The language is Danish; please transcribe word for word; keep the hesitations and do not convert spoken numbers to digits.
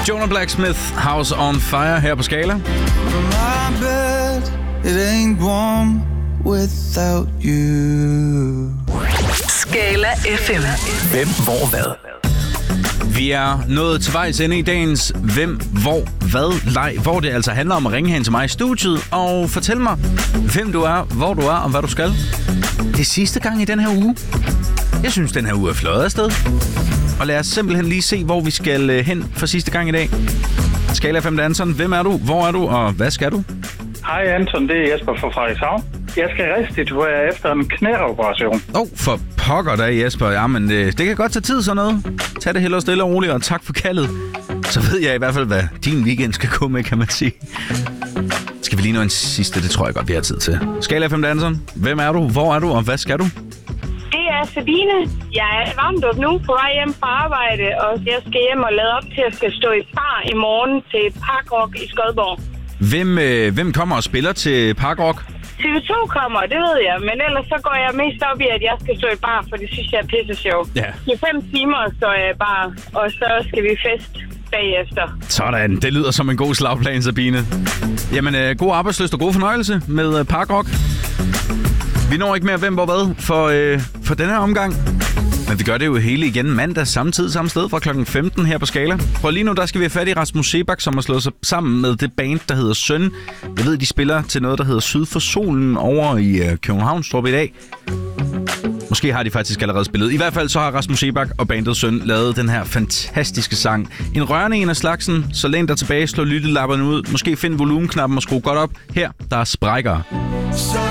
Jonah Blacksmith, House on Fire her på Skala. My bed, it ain't warm without you. Skala F M. Hvem, hvor, hvad? Vi er nået til vejs ende i dagens Hvem, Hvor, Hvad leg, hvor det altså handler om at ringe hen til mig i studiet og fortælle mig, hvem du er, hvor du er og hvad du skal. Det er sidste gang i den her uge. Jeg synes, den her uge er fløjet afsted. Og lad os simpelthen lige se, hvor vi skal hen for sidste gang i dag. Skala F M, Anton. Hvem er du, hvor er du og hvad skal du? Hej Anton, det er Jesper fra Frederikshavn. Jeg skal restituere efter en knæoperation. Åh, oh, for pokker dig, Jesper. Jamen, det, det kan godt tage tid sådan noget. Tag det hellere stille og roligt, og tak for kaldet. Så ved jeg i hvert fald, hvad din weekend skal gå med, kan man sige. Skal vi lige nå en sidste? Det tror jeg godt, vi har tid til. Skala F M, Anton. Hvem er du, hvor er du og hvad skal du? Det er Sabine. Jeg er varmt op nu på vej hjem fra arbejde, og jeg skal hjem og lade op til at skal stå i bar i morgen til Parkrock i Skodborg. Hvem, øh, hvem kommer og spiller til Parkrock? T V to kommer, det ved jeg, men ellers så går jeg mest op i, at jeg skal stå i bar, for det synes jeg er pisse sjov. Ja. I fem timer står jeg i bar, og så skal vi fest bagefter. Sådan, det lyder som en god slagplan, Sabine. Jamen, øh, god arbejdslyst og god fornøjelse med øh, Parkrock. Vi når ikke mere hvem hvor hvad for, øh, for denne her omgang. Men vi gør det jo hele igen mandag, samme tid, samme sted, fra klokken femten her på Skala. For lige nu, der skal vi have fat i Rasmus Seebach, som har slået sig sammen med det band, der hedder Søn. Jeg ved, de spiller til noget, der hedder Syd for Solen over i øh, Københavnstrup i dag. Måske har de faktisk allerede spillet. I hvert fald så har Rasmus Seebach og bandet Søn lavet den her fantastiske sang. En rørende en af slagsen, så læn dig tilbage, slå lyttelapperne ud, måske find volumenknappen og skru godt op. Her, der er Sprækker.